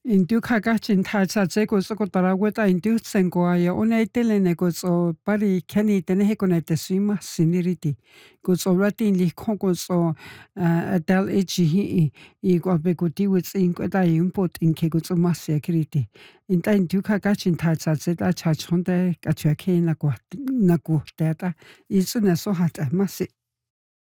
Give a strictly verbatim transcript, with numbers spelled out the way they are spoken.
Intiu kakachin thacha ko soko taraweta intiu sengoa ya ona itelene ko so pari kani tenehe konete sima siniriti ko so rati li konko so adal eji i ko be ko ti with in ko da import in ke ko so masia kriti inta intiu kakachin thacha zeta cha chonde ka chake na ko na ko tata isuna so hata masi